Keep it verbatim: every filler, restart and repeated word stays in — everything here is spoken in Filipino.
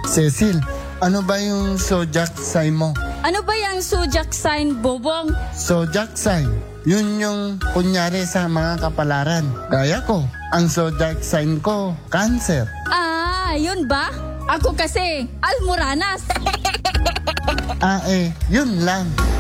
Cecil, ano ba yung zodiac sign mo? Ano ba yung zodiac sign, Bobong? Zodiac sign, yun yung kunyari sa mga kapalaran. Gaya ko, ang zodiac sign ko, Cancer. Ah, yun ba? Ako kasi, Almoranas. Ah eh, yun lang.